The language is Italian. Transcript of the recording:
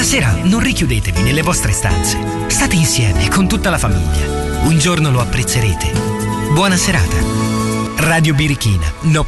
sera non richiudetevi nelle vostre stanze. State insieme con tutta la famiglia. Un giorno lo apprezzerete. Buona serata. Radio Birichina, no